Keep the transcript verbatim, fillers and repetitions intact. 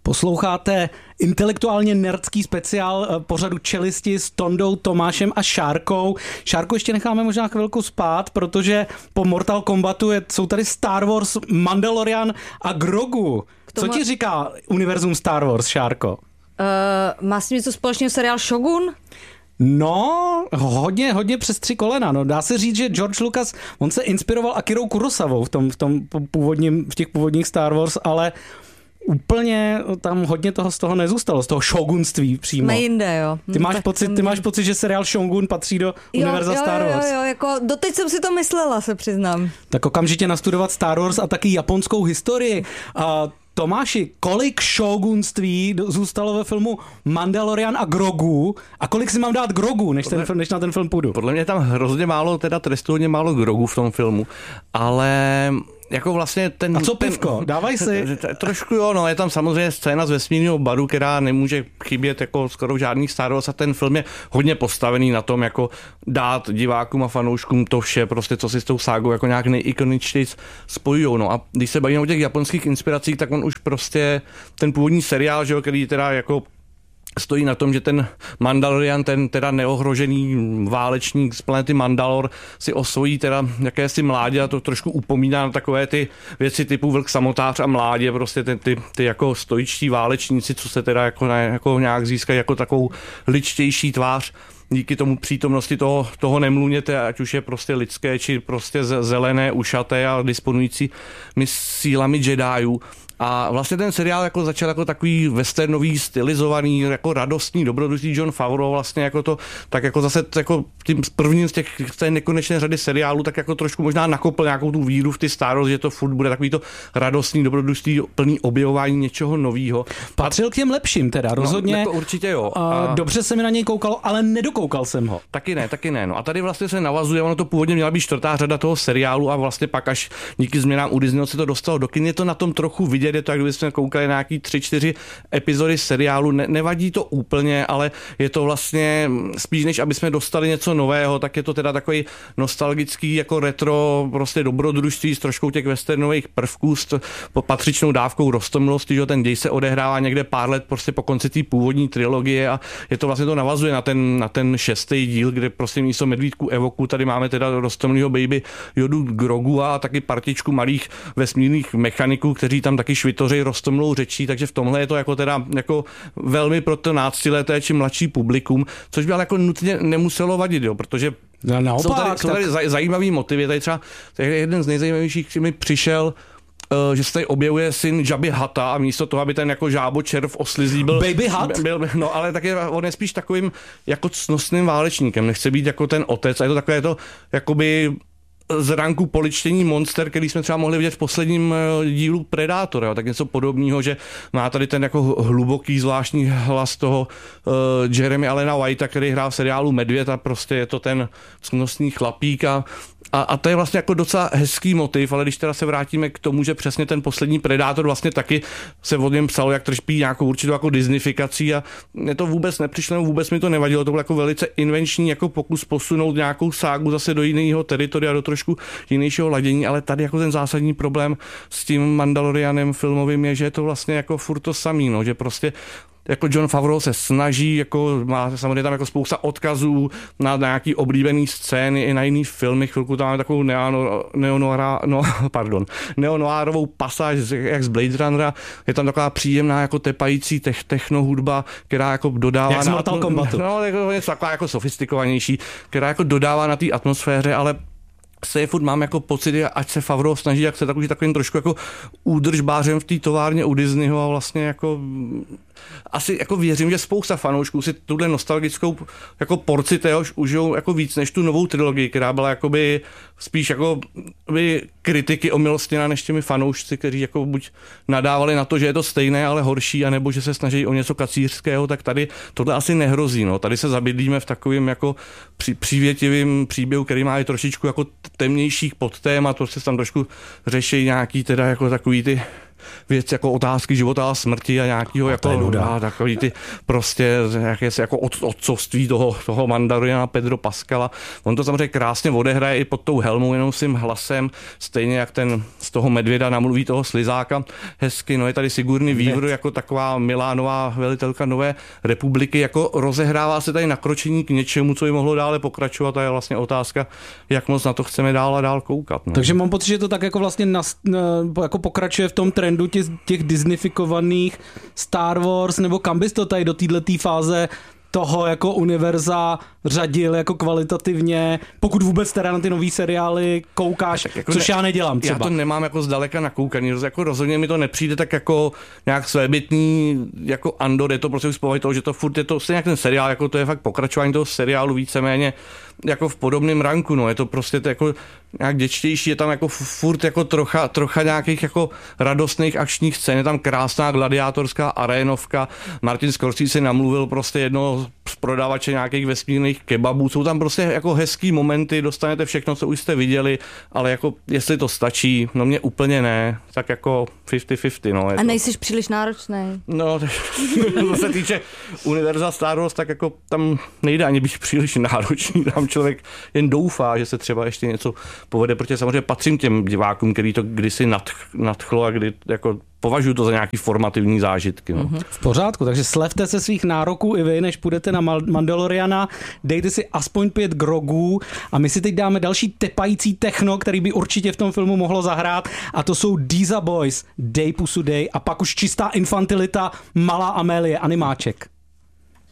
Posloucháte intelektuálně nerdský speciál pořadu Čelisti s Tondou, Tomášem a Šárkou. Šárku ještě necháme možná chvilku spát, protože po Mortal Kombatu je, jsou tady Star Wars, Mandalorian a Grogu. Co ti říká univerzum Star Wars, Šárko? Uh, má s tím něco společného seriál Shogun? No, hodně, hodně přes tři kolena. No, dá se říct, že George Lucas, on se inspiroval Akirou Kurosawou v tom, v tom původním, v těch původních Star Wars, ale úplně tam hodně toho z toho nezůstalo, z toho šogunství přímo. Jsme jinde, jo. Ty máš, pocit, ty máš pocit, že seriál Shogun patří do jo, univerza jo, Star Wars? Jo, jo, jako doteď jsem si to myslela, se přiznám. Tak okamžitě nastudovat Star Wars a taky japonskou historii. A Tomáši, kolik šogunství zůstalo ve filmu Mandalorian a Grogu a kolik si mám dát Grogu, než, ten, než na ten film půjdu? Podle mě je tam hrozně málo, teda trestu hodně málo Grogu v tom filmu, ale jako vlastně ten... A co pivko? Ten, Dávaj si. Trošku jo, no je tam samozřejmě scéna z vesmírného baru, která nemůže chybět jako skoro žádných Star Wars a ten film je hodně postavený na tom, jako dát divákům a fanouškům to vše, prostě co si s tou ságou jako nějak nejikoničtěji spojujou. No a když se bavíme o těch japonských inspiracích, tak on už prostě ten původní seriál, že jo, který teda jako stojí na tom, že ten Mandalorian, ten teda neohrožený válečník z planety Mandalor si osvojí teda jakési mládě a to trošku upomíná na takové ty věci typu Vlk samotář a mládě, prostě ty, ty, ty jako stoičtí válečníci, co se teda jako, jako nějak získají jako takovou ličtější tvář díky tomu přítomnosti toho, toho nemluněte, ať už je prostě lidské, či prostě zelené, ušaté a disponující sílami Jediů. A vlastně ten seriál jako začal jako takový westernový, stylizovaný, jako radostný, dobrodružný Jon Favreau vlastně jako to, tak jako zase jako tím prvním z těch té nekonečné řady seriálů, tak jako trošku možná nakopl nějakou tu víru v ty Star Wars, že to furt bude takový to radostný, dobrodružný, plný objevování něčeho novýho. Patřil k těm lepším teda, rozhodně. No, jako určitě jo. A dobře se mi na něj koukalo, ale nedokoukal jsem ho. Taky ne, taky ne. No a tady vlastně se navazuje, ono to původně měla být čtvrtá řada toho seriálu a vlastně pak až díky změnám u Disneyho se to dostalo do kin, je to na tom trochu vidět. Je to, jak kdybychom koukali na nějaký tři, čtyři epizody seriálu. Ne, nevadí to úplně, ale je to vlastně spíš, než aby jsme dostali něco nového, tak je to teda takový nostalgický, jako retro, prostě dobrodružství s troškou těch westernových prvků, s patřičnou dávkou roztomilostí, že ten děj se odehrává někde pár let prostě po konci té původní trilogie a je to vlastně to navazuje na ten, na ten šestý díl, kde prostě místo medvídku Evoku tady máme teda roztomilýho baby Jodu Grogu a taky partičku malých vesmírných mechaniků, kteří tam taky švitoří roztomilou řečí, takže v tomhle je to jako teda jako velmi pro to náctileté či mladší publikum, což by ale jako nutně nemuselo vadit, jo, protože no, naopak, jsou tady, jsou tady tak... zajímavý motivy, tady třeba tady jeden z nejzajímavějších, který mi přišel, Uh, že se tady objevuje syn Jabby Hutta a místo toho, aby ten jako žábočerv oslizí byl... Baby Hutt? Byl, byl, no ale taky on je spíš takovým jako cnostným válečníkem, nechce být jako ten otec a je to takové to jakoby z ranku poličtění monster, který jsme třeba mohli vidět v posledním dílu Predátora, tak něco podobného, že má tady ten jako hluboký zvláštní hlas toho uh, Jeremy Allena Whitea, který hrál v seriálu Medvěd a prostě je to ten cnostný chlapík a A, a to je vlastně jako docela hezký motiv, ale když teda se vrátíme k tomu, že přesně ten poslední Predátor vlastně taky se od něm psalo, jak trpí nějakou určitou jako disnifikací a mě to vůbec nepřišlo, vůbec mi to nevadilo, to bylo jako velice invenční jako pokus posunout nějakou ságu zase do jiného teritoria, do trošku jiného ladění, ale tady jako ten zásadní problém s tím Mandalorianem filmovým je, že je to vlastně jako furt to samý, no, že prostě jako Jon Favreau se snaží, jako má samozřejmě tam jako spousta odkazů na nějaký oblíbený scény i na jiný filmy. Chvilku tam máme takovou neono, neonoara, no, pardon, neonoárovou pasáž jak z Blade Runnera. Je tam taková příjemná jako tepající tech, technohudba, která jako dodává... Jak z Mortal Kombatu. No, jako něco taková jako sofistikovanější, která jako dodává na té atmosféře, ale se furt mám jako pocit, ať se Favreau snaží, jak se takový takovým trošku jako údržbářem v té továrně u Disneyho a vlastně jako asi jako věřím, že spousta fanoušků si tuhle nostalgickou jako porci téhož užijou jako víc než tu novou trilogii, která byla jakoby spíš jako by kritiky omilostněná než těmi fanoušci, kteří jako buď nadávali na to, že je to stejné, ale horší, anebo že se snaží o něco kacířského, tak tady tohle asi nehrozí. No. Tady se zabydlíme v takovým jako pří, přívětivým příběhu, který má i trošičku jako temnějších podtémat, prostě tam trošku řeší nějaký teda jako takový ty věc jako otázky života a smrti a nějakého jako a takový ty prostě jakési jako od, otcovství toho, toho Mandaloriana Pedro Pascala. On to samozřejmě krásně odehraje i pod tou helmou, jenom svým hlasem, stejně jak ten z toho medvěda namluví toho slizáka hezky. No je tady Sigourney Weaver jako taková milá nová velitelka Nové republiky, jako rozehrává se tady nakročení k něčemu, co by mohlo dále pokračovat a je vlastně otázka, jak moc na to chceme dál a dál koukat. Ne? Takže mám pocit, že to tak jako vlastně nas, jako pokračuje v tom trendu těch, těch disneyfikovaných Star Wars, nebo kam bys to tady do této fáze toho jako univerza řadil jako kvalitativně, pokud vůbec teda na ty nový seriály koukáš, jako což ne, já nedělám třeba. Já to nemám jako zdaleka nakoukaný, jako rozhodně mi to nepřijde tak jako nějak svébytný, jako Andor, je to prostě už z povahy toho, že to furt je to stejně jak ten seriál, jako to je fakt pokračování toho seriálu víceméně jako v podobném ranku, no, je to prostě to jako nějak děčtější, je tam jako furt jako trocha, trocha nějakých jako radostných akčních scén, je tam krásná gladiátorská arénovka, Martin Scorsese si namluvil prostě jedno z prodavače nějakých vesmírných kebabů, jsou tam prostě jako hezký momenty, dostanete všechno, co už jste viděli, ale jako jestli to stačí, no mě úplně ne, tak jako padesát padesát, no. A nejsiš to příliš náročný. No, co se týče univerza Star Wars, tak jako tam nejde ani být příliš náročný, tam člověk jen doufá, že se třeba ještě něco povede, protože samozřejmě patřím těm divákům, který to kdysi nadch, nadchlo a kdy jako považuji to za nějaký formativní zážitky. No. V pořádku, takže slevte se svých nároků i vy, než půjdete na Mandaloriana, dejte si aspoň pět grogů a my si teď dáme další tepající techno, který by určitě v tom filmu mohlo zahrát, a to jsou Deeza Boys, Dej pusu dej, a pak už čistá infantilita, malá Amélie, animáček.